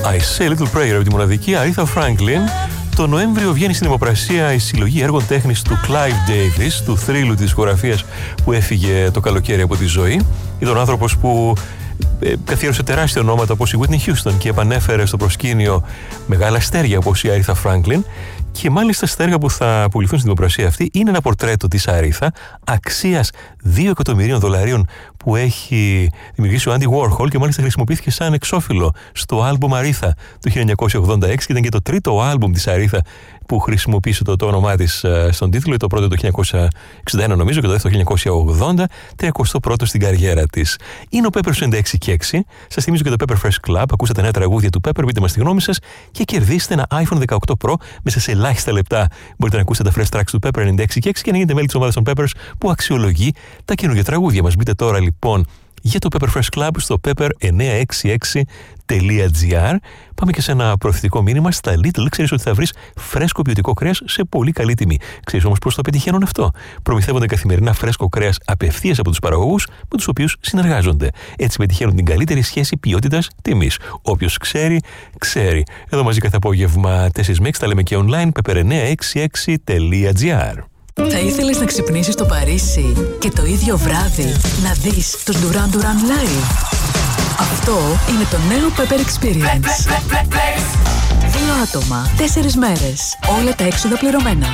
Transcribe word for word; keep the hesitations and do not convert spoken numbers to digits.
I Say a Little Prayer από τη μοναδική Aretha Franklin. Το Νοέμβριο βγαίνει στην δημοπρασία η συλλογή έργων τέχνης του Clive Davis, του θρύλου της δισκογραφίας που έφυγε το καλοκαίρι από τη ζωή. Ήταν ο άνθρωπος που ε, καθιέρωσε τεράστια ονόματα όπως η Whitney Houston και επανέφερε στο προσκήνιο μεγάλα αστέρια όπως η Aretha Franklin. Και μάλιστα στα έργα που θα πουληθούν στην δημοπρασία αυτή είναι ένα πορτρέτο της Aretha αξίας δύο εκατομμυρίων δολαρίων που έχει δημιουργήσει ο Andy Warhol και μάλιστα χρησιμοποιήθηκε σαν εξώφυλλο στο άλμπουμ Aretha του χίλια εννιακόσια ογδόντα έξι και ήταν και το τρίτο άλμπουμ της Aretha που χρησιμοποίησε το, το όνομά της uh, στον τίτλο. Το πρώτο το χίλια εννιακόσια εξήντα ένα νομίζω και το δεύτερο το χίλια εννιακόσια ογδόντα, τριακοστό πρώτο στην καριέρα της. Είναι ο Pepper ενενήντα έξι και έξι. Σας θυμίζω και το Pepper Fresh Club. Ακούσατε νέα τραγούδια του Pepper, πείτε μας τη γνώμη σας και κερδίστε ένα άιφον δεκαοκτώ Pro μέσα σε ελάχιστα λεπτά. Μπορείτε να ακούσετε τα fresh tracks του Pepper ενενήντα έξι και έξι και να γίνετε μέλη της ομάδας των Peppers που αξιολογεί τα καινούργια τραγούδια μας. Μπείτε τώρα λοιπόν για το Pepper Fresh Club στο pepper εννιακόσια εξήντα έξι τελεία gr. Πάμε και σε ένα προωθητικό μήνυμα. Στα Lidl ξέρεις ότι θα βρεις φρέσκο ποιοτικό κρέας σε πολύ καλή τιμή. Ξέρεις όμως πώς το πετυχαίνουν αυτό? Προμηθεύονται καθημερινά φρέσκο κρέας απευθείας από τους παραγωγούς με τους οποίους συνεργάζονται. Έτσι πετυχαίνουν την καλύτερη σχέση ποιότητας-τιμής. Όποιος ξέρει, ξέρει. Εδώ μαζί κάθε απόγευμα τέσσερις με έξι τα λέμε και online. pepper εννιακόσια εξήντα έξι τελεία gr. Θα ήθελες να ξυπνήσεις στο Παρίσι και το ίδιο βράδυ να δεις τους Duran Duran live? Αυτό είναι το νέο Pepper Experience. Δύο άτομα, τέσσερις μέρες, όλα τα έξοδα πληρωμένα.